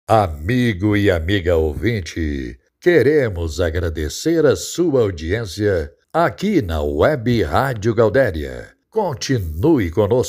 Amigo e amiga ouvinte, queremos agradecer a sua audiência aqui na Web Rádio Gaudéria. Continue conosco.